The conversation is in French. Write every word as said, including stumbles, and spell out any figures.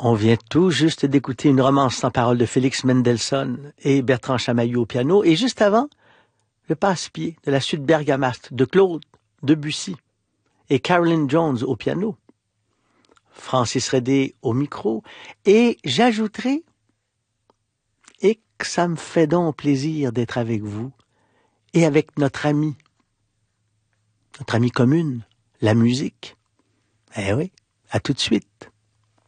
On vient tout juste d'écouter une romance sans parole de Félix Mendelssohn et Bertrand Chamaillou au piano, et juste avant, le passe-pied de la suite Bergamasque de Claude Debussy et Caroline Jones au piano, Francis Redé au micro, et j'ajouterai, et que ça me fait donc plaisir d'être avec vous et avec notre ami, notre amie commune, la musique. Eh oui, à tout de suite.